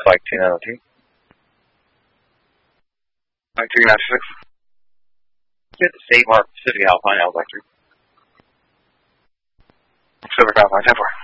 Flight 290. Flight 296. Get the Save Our Pacific Alpine L Vector. Pacific Alpine 10-4.